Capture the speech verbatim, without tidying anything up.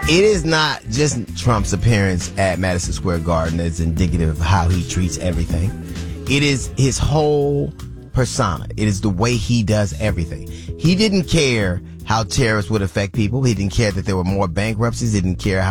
It is not just Trump's appearance at Madison Square Garden that's indicative of how he treats everything. It is his whole persona. It is the way he does everything. He didn't care how terrorists would affect people. He didn't care that there were more bankruptcies. He didn't care how